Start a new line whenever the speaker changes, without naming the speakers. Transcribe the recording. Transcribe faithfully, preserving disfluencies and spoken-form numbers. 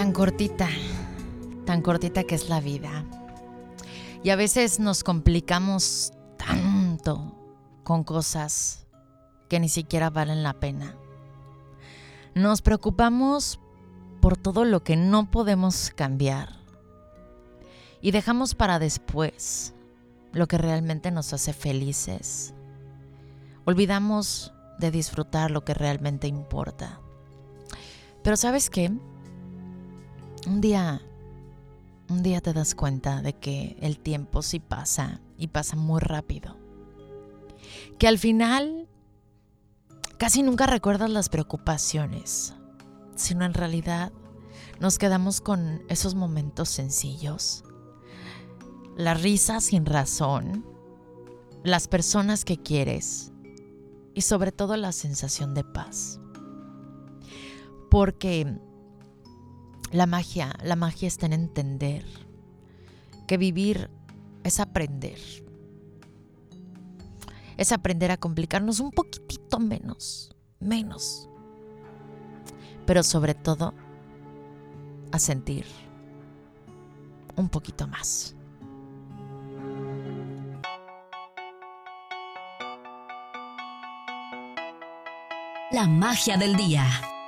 Tan cortita, tan cortita que es la vida. Y a veces nos complicamos tanto con cosas que ni siquiera valen la pena. Nos preocupamos por todo lo que no podemos cambiar. Y dejamos para después lo que realmente nos hace felices. Olvidamos de disfrutar lo que realmente importa. Pero ¿sabes qué? Un día, un día te das cuenta de que el tiempo sí pasa y pasa muy rápido. Que al final casi nunca recuerdas las preocupaciones, sino en realidad nos quedamos con esos momentos sencillos. La risa sin razón, las personas que quieres y sobre todo la sensación de paz. Porque la magia, la magia está en entender que vivir es aprender. Es aprender a complicarnos un poquitito menos, menos. Pero sobre todo, a sentir un poquito más.
La magia del día.